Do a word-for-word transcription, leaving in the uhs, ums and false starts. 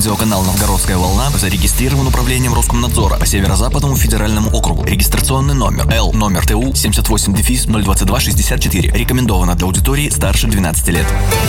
Радиоканал «Новгородская волна» зарегистрирован управлением Роскомнадзора по Северо-Западному федеральному округу. Регистрационный номер Л, номер ТУ семьдесят восемь ноль двадцать два шестьдесят четыре. Рекомендовано для аудитории старше двенадцати лет.